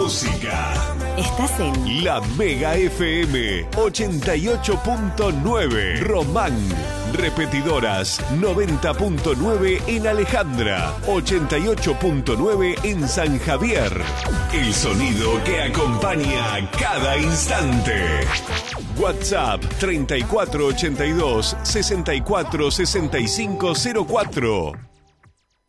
música. Estás en La Mega FM 88.9 Román. Repetidoras 90.9 en Alejandra, 88.9 en San Javier. El sonido que acompaña cada instante. WhatsApp 3482 646504.